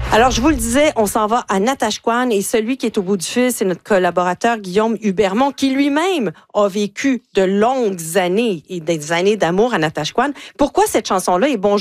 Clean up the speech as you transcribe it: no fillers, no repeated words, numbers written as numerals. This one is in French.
Alors, je vous le disais, on s'en va à Natashquan et celui qui est au bout du fil, c'est notre collaborateur Guillaume Hubermont qui lui-même a vécu de longues années et des années d'amour à Natashquan. Pourquoi cette chanson-là est bon